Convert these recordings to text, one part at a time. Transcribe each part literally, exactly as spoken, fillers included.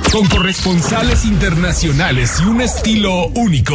Con corresponsales internacionales y un estilo único.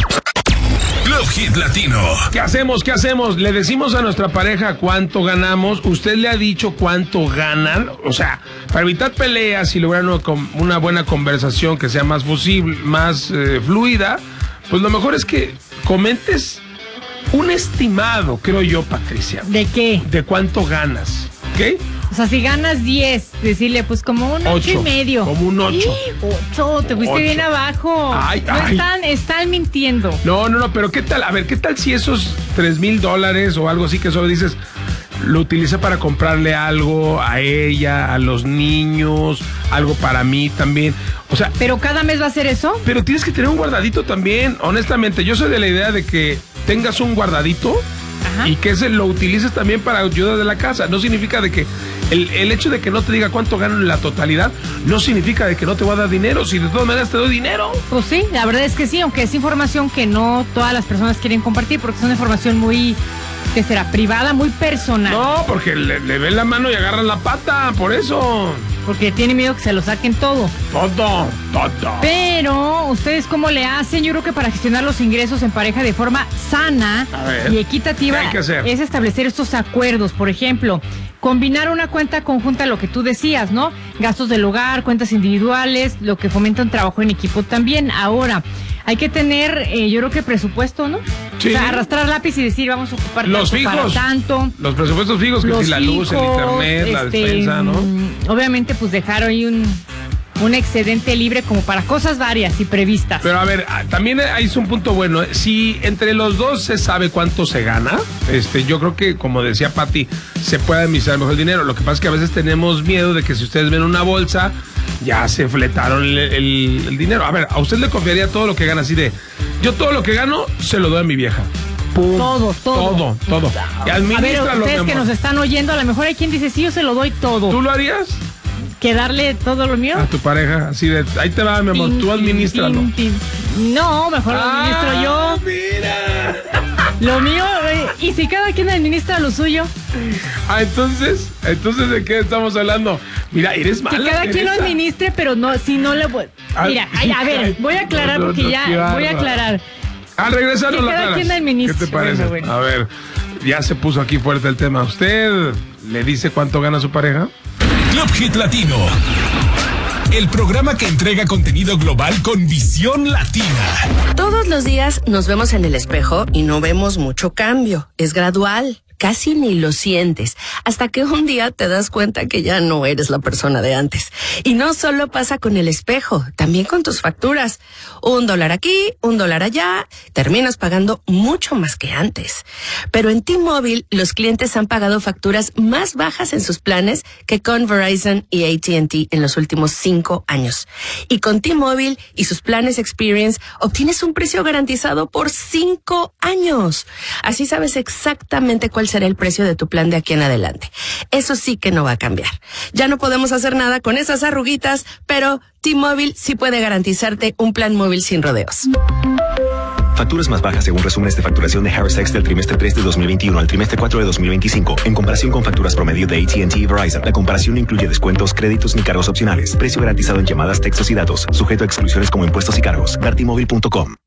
Club Hit Latino. ¿Qué hacemos? ¿Qué hacemos? Le decimos a nuestra pareja cuánto ganamos. ¿Usted le ha dicho cuánto ganan? O sea, para evitar peleas y lograr una, una buena conversación que sea más fusible, más eh, fluida, pues lo mejor es que comentes un estimado, creo yo, Patricia. ¿De qué? De cuánto ganas, ¿ok? O sea, si ganas diez, decirle, pues como un ocho y medio. Como un ocho. ocho, te fuiste Ocho. bien abajo. Ay, no ay. están, están mintiendo. No, no, no, pero ¿qué tal? A ver, ¿qué tal si esos tres mil dólares o algo así que solo dices, lo utiliza para comprarle algo a ella, a los niños, algo para mí también? O sea... ¿Pero cada mes va a ser eso? Pero tienes que tener un guardadito también. Honestamente, yo soy de la idea de que tengas un guardadito. Ajá. Y que ese lo utilices también para ayuda de la casa. No significa de que el, el hecho de que no te diga cuánto ganan en la totalidad no significa de que no te va a dar dinero. Si de todas maneras te doy dinero. Pues sí, la verdad es que sí, aunque es información que no todas las personas quieren compartir porque es una información muy, ¿qué será? Privada, muy personal. No, porque le, le ven la mano y agarran la pata, por eso. Porque tiene miedo que se lo saquen todo. Todo, todo. Pero, ¿ustedes cómo le hacen? Yo creo que para gestionar los ingresos en pareja de forma sana y equitativa, ¿qué hay que hacer? Es establecer estos acuerdos. Por ejemplo, combinar una cuenta conjunta, lo que tú decías, ¿no? Gastos del hogar, cuentas individuales, lo que fomenta un trabajo en equipo también. Ahora, hay que tener, eh, yo creo que presupuesto, ¿no? Sí. O sea, arrastrar lápiz y decir, vamos a ocupar los tanto fijos, para tanto. Los presupuestos fijos, que si la luz, el internet, la este, despensa, ¿no? Obviamente, pues dejar ahí un, un excedente libre como para cosas varias y previstas. Pero a ver, también hay un punto bueno. Si entre los dos se sabe cuánto se gana, este, yo creo que, como decía Pati, se puede administrar mejor el dinero. Lo que pasa es que a veces tenemos miedo de que si ustedes ven una bolsa, ya se fletaron el, el, el dinero. A ver, ¿a usted le confiaría todo lo que gana así de, yo todo lo que gano, se lo doy a mi vieja? Pum, todo, todo. Todo, todo. Y a ver, ustedes que nos están oyendo, a lo mejor hay quien dice, sí, yo se lo doy todo. ¿Tú lo harías? ¿Que darle todo lo mío? A tu pareja, así de, ahí te va, mi amor, tin, tú administralo. Tin, tin. No, mejor lo administro ah, yo. Mira. Lo mío, y si cada quien administra lo suyo. Ah, entonces, entonces ¿de qué estamos hablando? Mira, eres mala. Que cada Teresa. quien lo administre, pero no, si no le voy. Mira, ay, a ver, voy a aclarar no, no, porque no, ya voy a aclarar. Al regresar que nos lo cada aclaras. quien administre. ¿Qué te parece? Bueno, bueno. A ver, ya se puso aquí fuerte el tema. ¿Usted le dice cuánto gana su pareja? Club Hit Latino. El programa que entrega contenido global con visión latina. Todos los días nos vemos en el espejo y no vemos mucho cambio. Es gradual. Casi ni lo sientes, hasta que un día te das cuenta que ya no eres la persona de antes. Y no solo pasa con el espejo, también con tus facturas. Un dólar aquí, un dólar allá, terminas pagando mucho más que antes. Pero en T-Mobile, los clientes han pagado facturas más bajas en sus planes que con Verizon y A T and T en los últimos cinco años. Y con T-Mobile y sus planes Experience, obtienes un precio garantizado por cinco años. Así sabes exactamente cuál será el precio de tu plan de aquí en adelante. Eso sí que no va a cambiar. Ya no podemos hacer nada con esas arruguitas, pero T-Mobile sí puede garantizarte un plan móvil sin rodeos. Facturas más bajas según resúmenes de facturación de Harris X del trimestre tres de dos mil veintiuno al trimestre cuatro de dos mil veinticinco. En comparación con facturas promedio de A T and T y Verizon, la comparación no incluye descuentos, créditos ni cargos opcionales. Precio garantizado en llamadas, textos y datos. Sujeto a exclusiones como impuestos y cargos. Ver T Mobile punto com.